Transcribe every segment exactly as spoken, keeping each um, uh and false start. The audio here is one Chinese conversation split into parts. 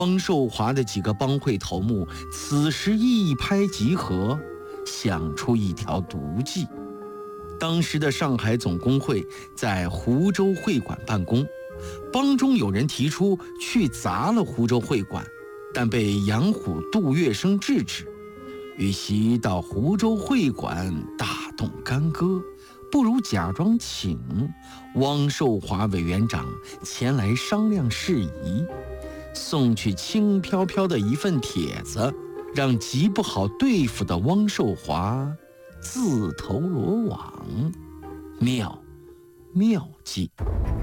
汪寿华的几个帮会头目此时一拍即合，想出一条毒计。当时的上海总工会在湖州会馆办公，帮中有人提出去砸了湖州会馆，但被杨虎、杜月笙制止。与其到湖州会馆大动干戈，不如假装请汪寿华委员长前来商量事宜，送去轻飘飘的一份帖子，让极不好对付的汪寿华自投罗网。妙，妙计！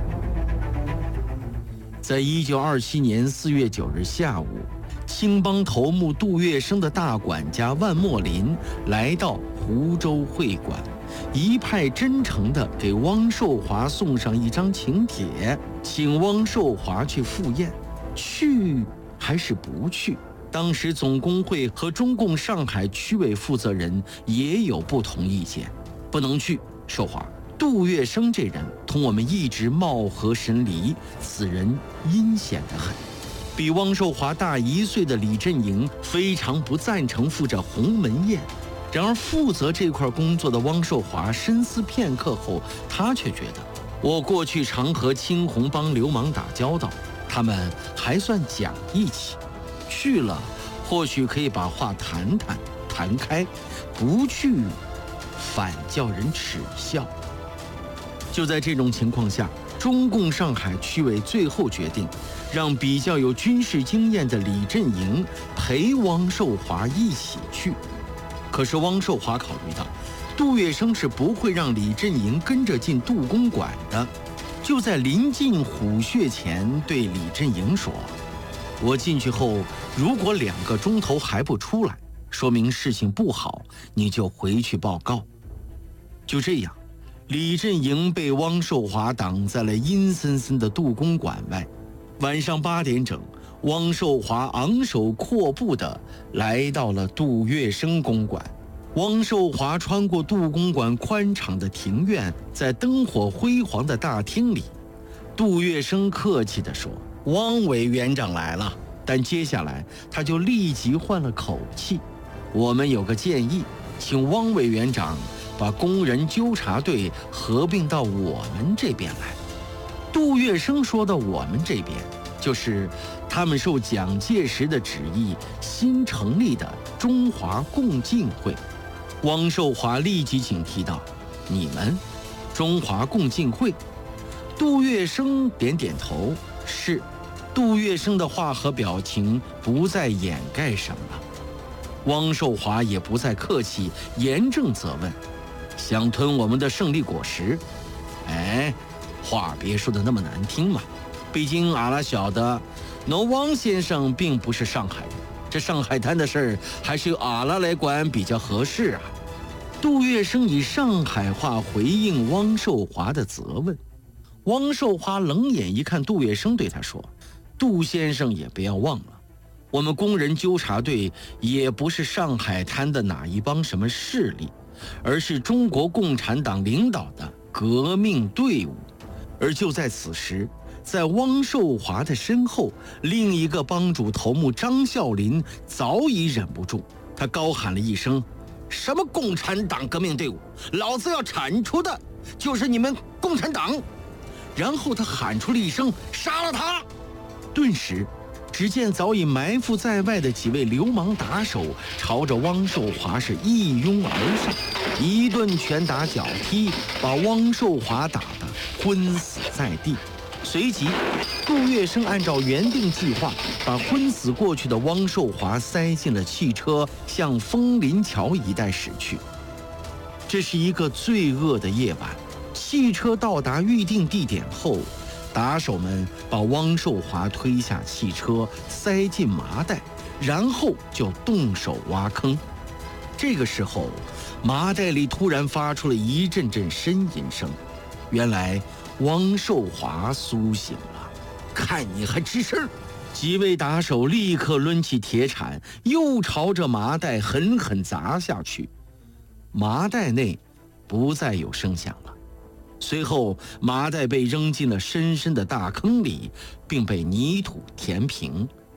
在一九二七年四月九日下午，青帮头目杜月笙的大管家万墨林来到湖州会馆，一派真诚地给汪寿华送上一张请帖，请汪寿华去赴宴。去还是不去？当时总工会和中共上海区委负责人也有不同意见。不能去，寿华，杜月笙这人同我们一直貌合神离，此人阴险得很。比汪寿华大一岁的李振营非常不赞成赴这鸿门宴。然而负责这块工作的汪寿华深思片刻后，他却觉得，我过去常和青红帮流氓打交道，他们还算讲义气，去了或许可以把话谈谈谈开，不去反叫人耻笑。就在这种情况下，中共上海区委最后决定让比较有军事经验的李振营陪汪寿华一起去。可是汪寿华考虑到杜月笙是不会让李振营跟着进杜公馆的，就在临近虎穴前对李振营说，我进去后如果两个钟头还不出来，说明事情不好，你就回去报告。就这样，李振营被汪寿华挡在了阴森森的杜公馆外。晚上八点整，汪寿华昂首阔步地来到了杜月笙公馆。汪寿华穿过杜公馆宽敞的庭院，在灯火辉煌的大厅里，杜月笙客气地说，汪委员长来了。但接下来他就立即换了口气，我们有个建议，请汪委员长把工人纠察队合并到我们这边来。杜月笙说的我们这边，就是他们受蒋介石的旨意新成立的中华共进会。汪寿华立即警惕道，你们中华共进会？杜月笙点点头，是。杜月笙的话和表情不再掩盖什么了。汪寿华也不再客气，严正责问，想吞我们的胜利果实？哎，话别说的那么难听嘛，毕竟阿拉晓得那汪先生并不是上海人，这上海滩的事儿还是由阿拉来管比较合适啊。杜月笙以上海话回应汪寿华的责问。汪寿华冷眼一看杜月笙，对他说，杜先生也不要忘了，我们工人纠察队也不是上海滩的哪一帮什么势力，而是中国共产党领导的革命队伍。而就在此时，在汪寿华的身后，另一个帮主头目张啸林早已忍不住，他高喊了一声，什么共产党革命队伍，老子要铲除的就是你们共产党。然后他喊出了一声，杀了他。顿时只见早已埋伏在外的几位流氓打手朝着汪寿华是一拥而上，一顿拳打脚踢，把汪寿华打得昏死在地。随即杜月笙按照原定计划，把昏死过去的汪寿华塞进了汽车，向枫林桥一带驶去。这是一个罪恶的夜晚，汽车到达预定地点后，打手们把汪寿华推下汽车，塞进麻袋，然后就动手挖坑。这个时候，麻袋里突然发出了一阵阵呻吟声，原来汪寿华苏醒了。看你还吱声！几位打手立刻抡起铁铲，又朝着麻袋狠狠砸下去。麻袋内不再有声响了。随后，麻袋被扔进了深深的大坑里，并被泥土填平。